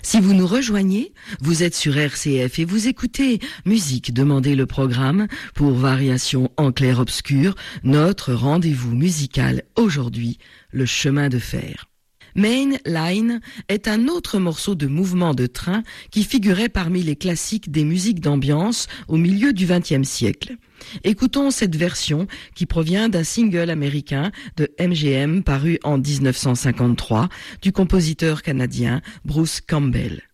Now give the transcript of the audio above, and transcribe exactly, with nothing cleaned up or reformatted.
Si vous nous rejoignez, vous êtes sur R C F et vous écoutez Musique, demandez le programme pour Variations en clair-obscur, notre rendez-vous musical aujourd'hui, le chemin de fer. Main Line est un autre morceau de mouvement de train qui figurait parmi les classiques des musiques d'ambiance au milieu du vingtième siècle. Écoutons cette version qui provient d'un single américain de M G M paru en dix-neuf cent cinquante-trois du compositeur canadien Bruce Campbell.